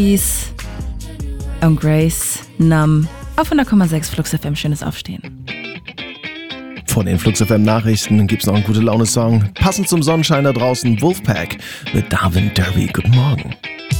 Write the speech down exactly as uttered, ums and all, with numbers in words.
Peace und Grace, Numb auf hundert Komma sechs Flux F M. Schönes Aufstehen. Vor den Flux F M Nachrichten gibt's noch einen Gute-Laune-Song. Passend zum Sonnenschein da draußen, Wolfpack mit Darwin Derby. Guten Morgen.